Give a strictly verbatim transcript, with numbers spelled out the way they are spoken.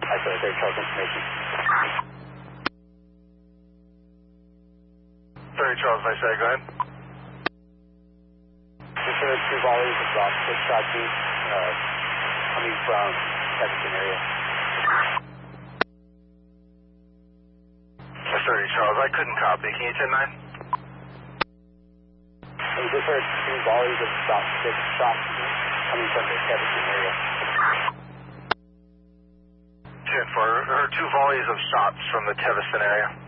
I said third Charles information. third Charles, I say, go ahead. Just heard two volleys of about six shot deep, uh, coming from Evanston area. thirty Charles, I couldn't copy. Can you ten nine? We just heard two volleys of about six shots deep, coming from the Evanston area. ten four, heard two volleys of shots from the Teviston area.